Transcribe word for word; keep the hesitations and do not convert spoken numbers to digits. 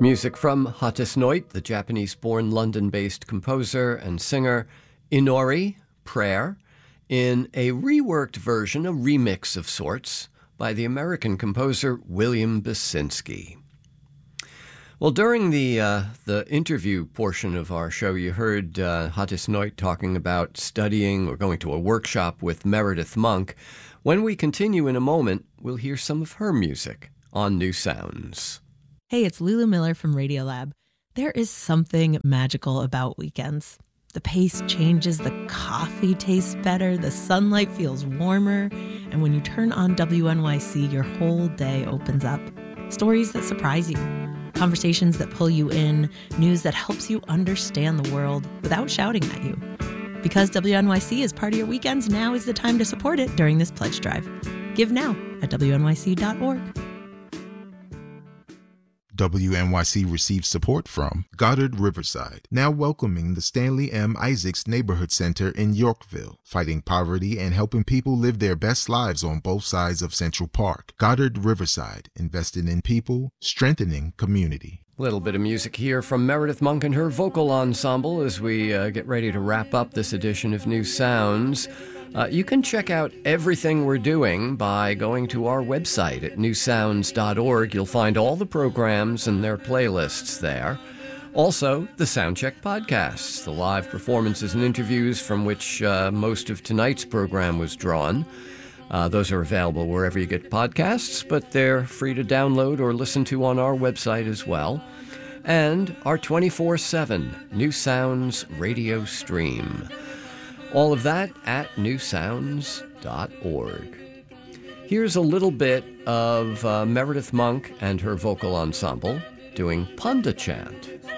Music from Hattusnoit, the Japanese-born London-based composer and singer, Inori, Prayer, in a reworked version, a remix of sorts, by the American composer William Basinski. Well, during the uh, the interview portion of our show, you heard uh, Hattusnoit talking about studying or going to a workshop with Meredith Monk. When we continue in a moment, we'll hear some of her music on New Sounds. Hey, it's Lulu Miller from Radiolab. There is something magical about weekends. The pace changes, the coffee tastes better, the sunlight feels warmer, and when you turn on W N Y C, your whole day opens up. Stories that surprise you, conversations that pull you in, news that helps you understand the world without shouting at you. Because W N Y C is part of your weekends, now is the time to support it during this pledge drive. Give now at W N Y C dot org. W N Y C receives support from Goddard Riverside, now welcoming the Stanley M. Isaacs Neighborhood Center in Yorkville, fighting poverty and helping people live their best lives on both sides of Central Park. Goddard Riverside, investing in people, strengthening community. A little bit of music here from Meredith Monk and her vocal ensemble as we uh, get ready to wrap up this edition of New Sounds. Uh, you can check out everything we're doing by going to our website at new sounds dot org. You'll find all the programs and their playlists there. Also, the Soundcheck podcasts, the live performances and interviews from which uh, most of tonight's program was drawn. Uh, those are available wherever you get podcasts, but they're free to download or listen to on our website as well. And our twenty-four seven New Sounds radio stream. All of that at new sounds dot org. Here's a little bit of uh, Meredith Monk and her vocal ensemble doing Panda Chant.